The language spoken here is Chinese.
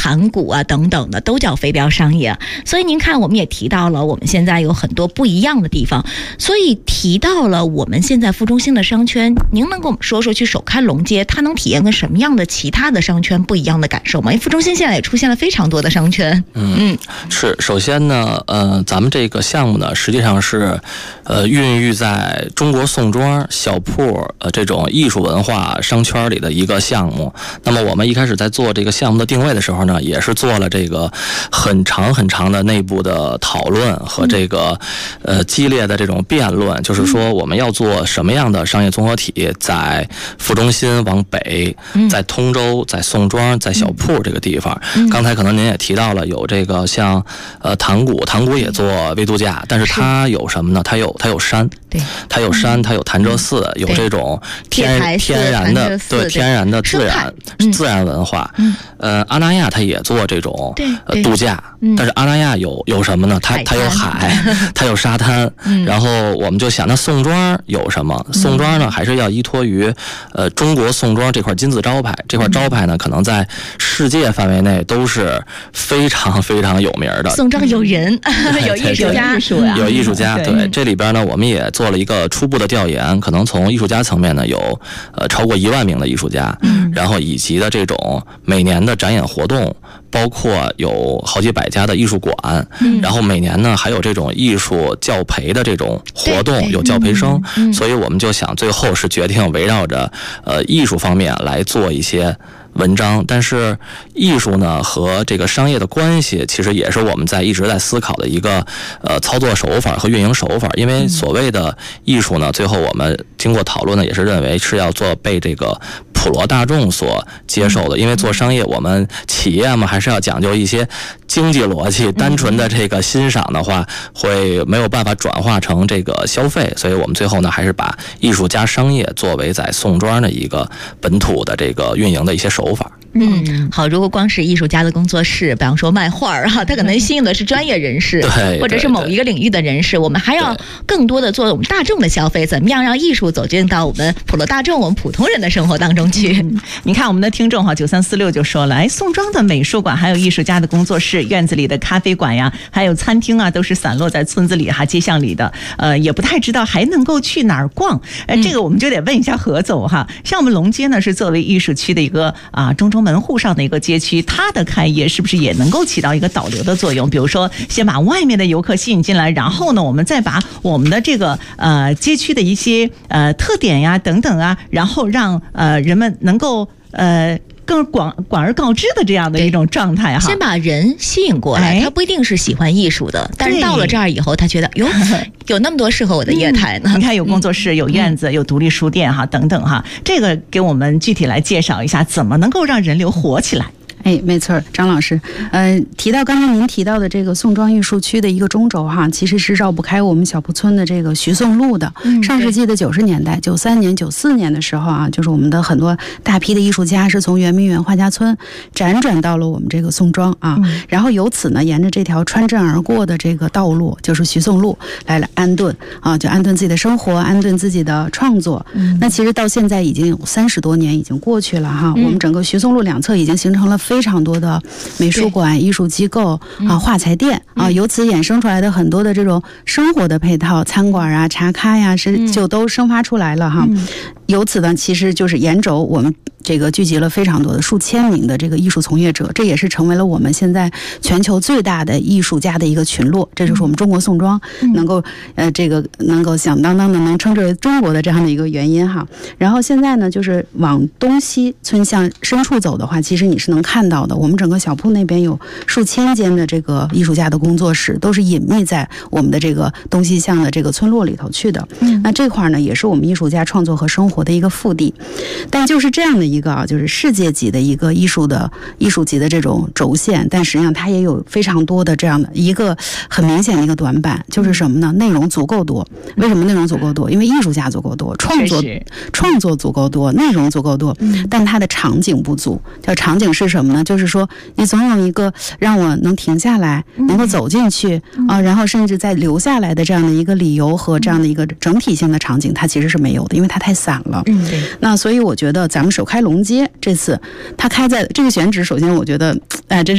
盘古啊等等的，都叫非标商业。所以您看，我们也提到了我们现在有很多不一样的地方，所以提到了我们现在副中心的商圈，您能跟我们说说去首开龙街它能体验跟什么样的其他的商圈不一样的感受吗？因为副中心现在也出现了非常多的商圈。 是，首先呢，咱们这个项目呢，实际上是孕育在中国宋庄小铺这种艺术文化商圈里的一个项目。那么我们一开始在做这个项目的定位的时候呢，也是做了这个很长的内部的讨论和这个激烈的这种辩论，就是说我们要做什么样的商业综合体，在副中心往北，在通州，在宋庄，在小铺这个地方。刚才可能您也提到了有这个像塘沽也做微度假，但是它有什么呢？它有山，对，它有山，它有潭柘寺，有这种天然的自然文化。阿那亚它也做这种度假，但是阿那亚有什么呢？它有海，它有沙滩。然后我们就想，那宋庄有什么？宋庄呢，还是要依托于中国宋庄这块金字招牌。这块招牌呢，可能在世界范围内都是非常非常有名的。 宋庄有人，有艺术家， 有艺术家。对，这里边呢，我们也做了一个初步的调研，可能从艺术家层面呢，有超过1万名的艺术家，然后以及的这种每年的展演活动，包括有好几百家的艺术馆，然后每年呢还有这种艺术教培的这种活动，有教培生，所以我们就想最后是决定围绕着艺术方面来做一些文章。但是艺术呢和这个商业的关系，其实也是我们一直在思考的一个操作手法和运营手法。因为所谓的艺术呢，最后我们经过讨论呢，也是认为是要被这个普罗大众所接受的。因为做商业，我们企业嘛还是要讲究一些经济逻辑，单纯的这个欣赏的话会没有办法转化成这个消费，所以我们最后呢还是把艺术加商业作为在宋庄的一个本土的这个运营的一些手法。 好，如果光是艺术家的工作室，比方说卖画他可能吸引的是专业人士，或者是某一个领域的人士，我们还要更多的做我们大众的消费，怎么样让艺术走进到我们普罗大众、我们普通人的生活当中去。 你看我们的听众9346就说了，宋庄的美术馆还有艺术家的工作室，院子里的咖啡馆呀，还有餐厅啊，都是散落在村子里街巷里的，也不太知道还能够去哪儿逛。这个我们就得问一下何总像我们龙街呢是作为艺术区的一个中州门户上的一个街区，它的开业是不是也能够起到一个导流的作用？比如说先把外面的游客吸引进来，然后呢我们再把我们的这个街区的一些特点呀等等然后让人们能够更广而告之的这样的一种状态先把人吸引过来，他不一定是喜欢艺术的，但是到了这儿以后，他觉得有那么多适合我的业态呢。 你看有工作室，有院子，有独立书店等等这个给我们具体来介绍一下，怎么能够让人流活起来？ 没错，张老师，提到刚才您提到的这个宋庄艺术区的一个中轴其实是绕不开我们小铺村的这个徐宋路的。上世纪的90年代，93年、94年的时候就是我们的很多大批的艺术家是从圆明园画家村辗转到了我们这个宋庄然后由此呢，沿着这条穿镇而过的这个道路，就是徐宋路来安顿就安顿自己的生活，安顿自己的创作。那其实到现在已经有30多年已经过去了我们整个徐宋路两侧已经形成了非常多的美术馆、艺术机构画材店由此衍生出来的很多的这种生活的配套，餐馆茶咖就都生发出来了由此呢，其实就是沿轴我们这个聚集了非常多的数千名的这个艺术从业者，这也是成为了我们现在全球最大的艺术家的一个群落。这就是我们中国宋庄能够能够响当当的能称之为中国的这样的一个原因然后现在呢，就是往东西村向深处走的话，其实你是能看到的，我们整个小铺那边有数千间的这个艺术家的工作室，都是隐秘在我们的这个东西向的这个村落里头去的。那这块呢，也是我们艺术家创作和生活的一个腹地。但就是这样的一个就是世界级的一个艺术级的这种轴线，但实际上它也有非常多的这样的一个很明显的一个短板，就是什么呢？内容足够多。为什么内容足够多？因为艺术家足够多，创作足够多，内容足够多，但它的场景不足。叫场景是什么呢？就是说你总有一个让我能停下来，能够走进去然后甚至再留下来的这样的一个理由和这样的一个整体性的场景，它其实是没有的，因为它太散了。那所以我觉得咱们首开龙街这次它开在这个选址，首先我觉得真是